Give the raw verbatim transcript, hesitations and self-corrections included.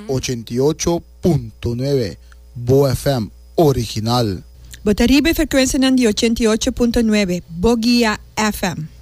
ochenta y ocho punto nueve Bo F M original. Botaribe frecuencia di ochenta y ocho punto nueve Boguía F M.